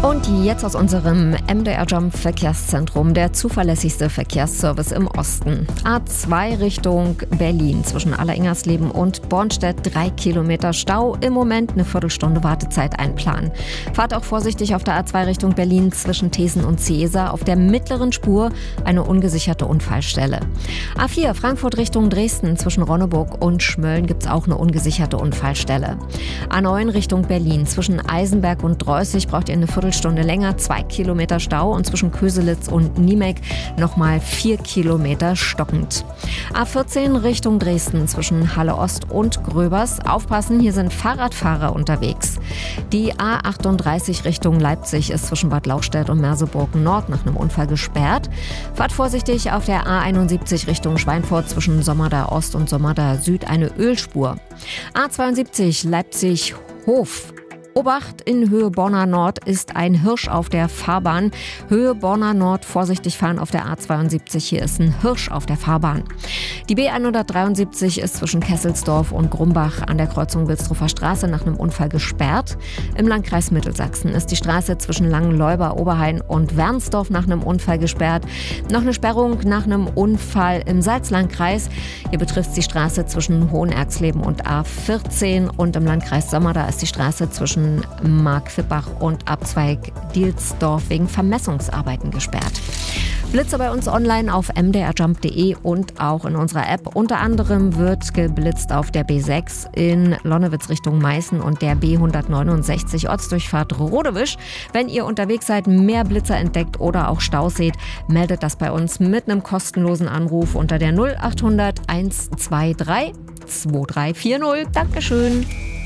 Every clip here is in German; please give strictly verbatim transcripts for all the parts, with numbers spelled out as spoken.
Und jetzt aus unserem M D R Jump Verkehrszentrum, der zuverlässigste Verkehrsservice im Osten. A zwei Richtung Berlin zwischen Alleringers-Leben und Bornstedt, drei Kilometer Stau. Im Moment eine Viertelstunde Wartezeit einplanen. Fahrt auch vorsichtig auf der A zwei Richtung Berlin zwischen Thesen und Ciesa. Auf der mittleren Spur eine ungesicherte Unfallstelle. A vier Frankfurt Richtung Dresden zwischen Ronneburg und Schmölln gibt es auch eine ungesicherte Unfallstelle. A neun Richtung Berlin zwischen Eisenberg und Dreußig braucht ihr eine Viertelstunde Stunde länger, zwei Kilometer Stau und zwischen Köselitz und Niemek nochmal vier Kilometer stockend. A vierzehn Richtung Dresden zwischen Halle Ost und Gröbers. Aufpassen, hier sind Fahrradfahrer unterwegs. Die A achtunddreißig Richtung Leipzig ist zwischen Bad Lauchstädt und Merseburg Nord nach einem Unfall gesperrt. Fahrt vorsichtig auf der A einundsiebzig Richtung Schweinfurt zwischen Sommerda Ost und Sommerda Süd eine Ölspur. A zweiundsiebzig Leipzig Hof. Obacht, in Höhe Bonner Nord ist ein Hirsch auf der Fahrbahn. Höhe Bonner Nord, vorsichtig fahren auf der A zweiundsiebzig, hier ist ein Hirsch auf der Fahrbahn. Die B hundertdreiundsiebzig ist zwischen Kesselsdorf und Grumbach an der Kreuzung Wilsdruffer Straße nach einem Unfall gesperrt. Im Landkreis Mittelsachsen ist die Straße zwischen Langenleuber, Oberhain und Wernsdorf nach einem Unfall gesperrt. Noch eine Sperrung nach einem Unfall im Salzlandkreis. Hier betrifft die Straße zwischen Hohenerxleben und A vierzehn und im Landkreis Sommerda ist die Straße zwischen Markfippach und Abzweig Dielsdorf wegen Vermessungsarbeiten gesperrt. Blitze bei uns online auf m d r jump punkt d e und auch in unserer App. Unter anderem wird geblitzt auf der B sechs in Lonnewitz Richtung Meißen und der B hundertneunundsechzig Ortsdurchfahrt Rodewisch. Wenn ihr unterwegs seid, mehr Blitzer entdeckt oder auch Staus seht, meldet das bei uns mit einem kostenlosen Anruf unter der null achthundert hundertzweiundzwanzig zweiunddreißig vierzig. Dankeschön.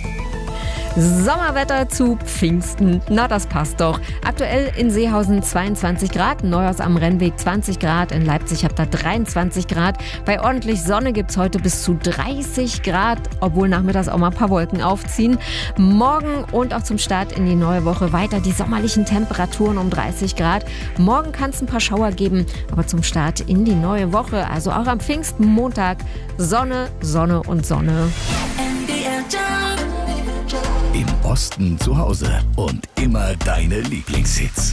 Sommerwetter zu Pfingsten, na das passt doch. Aktuell in Seehausen zweiundzwanzig Grad, Neuhaus am Rennweg zwanzig Grad, in Leipzig habt ihr dreiundzwanzig Grad. Bei ordentlich Sonne gibt's heute bis zu dreißig Grad, obwohl nachmittags auch mal ein paar Wolken aufziehen. Morgen und auch zum Start in die neue Woche weiter die sommerlichen Temperaturen um dreißig Grad. Morgen kann es ein paar Schauer geben, aber zum Start in die neue Woche, also auch am Pfingstmontag, Sonne, Sonne und Sonne. Im Osten zu Hause und immer deine Lieblingshits.